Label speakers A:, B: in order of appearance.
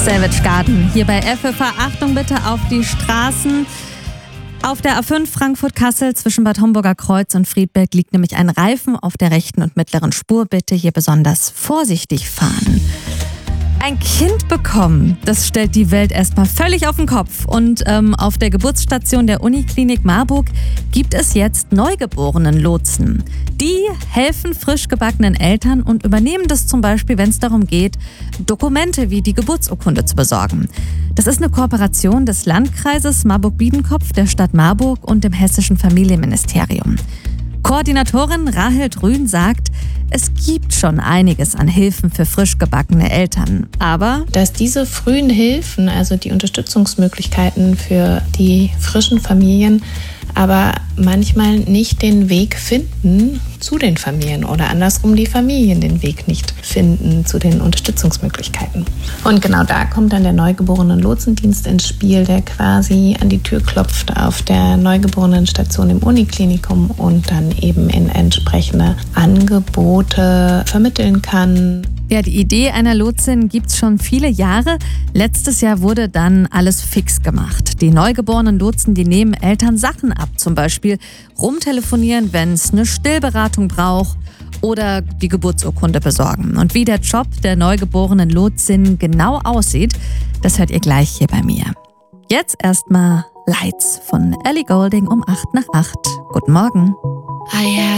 A: Savage Garden hier bei FFH. Achtung bitte auf die Straßen. Auf der A5 Frankfurt-Kassel zwischen Bad Homburger Kreuz und Friedberg liegt nämlich ein Reifen auf der rechten und mittleren Spur. Bitte hier besonders vorsichtig fahren. Ein Kind bekommen, das stellt die Welt erstmal völlig auf den Kopf. Und auf der Geburtsstation der Uniklinik Marburg gibt es jetzt Neugeborenenlotsen. Die helfen frisch gebackenen Eltern und übernehmen das zum Beispiel, wenn es darum geht, Dokumente wie die Geburtsurkunde zu besorgen. Das ist eine Kooperation des Landkreises Marburg-Biedenkopf, der Stadt Marburg und dem Hessischen Familienministerium. Koordinatorin Rahel Drün sagt, es gibt schon einiges an Hilfen für frisch gebackene Eltern, aber
B: dass diese frühen Hilfen, also die Unterstützungsmöglichkeiten für die frischen Familien, aber manchmal nicht den Weg finden zu den Familien oder andersrum die Familien den Weg nicht finden zu den Unterstützungsmöglichkeiten. Und genau da kommt dann der Neugeborenen-Lotsendienst ins Spiel, der quasi an die Tür klopft auf der Neugeborenenstation im Uniklinikum und dann eben in entsprechende Angebote vermitteln kann.
A: Ja, die Idee einer Lotsin gibt's schon viele Jahre. Letztes Jahr wurde dann alles fix gemacht. Die neugeborenen Lotsen, die nehmen Eltern Sachen ab, zum Beispiel rumtelefonieren, wenn es eine Stillberatung braucht oder die Geburtsurkunde besorgen. Und wie der Job der neugeborenen Lotsin genau aussieht, das hört ihr gleich hier bei mir. Jetzt erstmal Lights von Ellie Goulding um 8 nach 8. Guten Morgen.